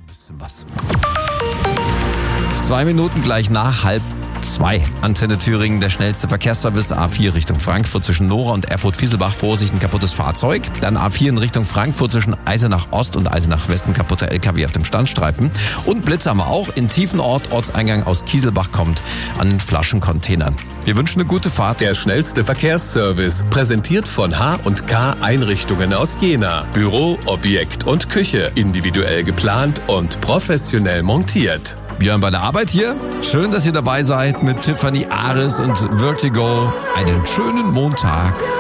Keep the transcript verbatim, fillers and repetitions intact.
bisschen was. Zwei Minuten gleich nach halb zwei. Antenne Thüringen, der schnellste Verkehrsservice. A vier Richtung Frankfurt zwischen Nora und Erfurt-Fieselbach. Vorsicht, ein kaputtes Fahrzeug. Dann A vier in Richtung Frankfurt zwischen Eisenach Ost und Eisenach West. Ein kaputter L K W auf dem Standstreifen. Und Blitz haben wir auch in Tiefenort. Ortseingang aus Kieselbach kommt an den Flaschencontainern. Wir wünschen eine gute Fahrt. Der schnellste Verkehrsservice, präsentiert von H und K Einrichtungen aus Jena. Büro, Objekt und Küche. Individuell geplant und professionell montiert. Björn bei der Arbeit hier. Schön, dass ihr dabei seid mit Tiffany Aris und Vertigo. Einen schönen Montag.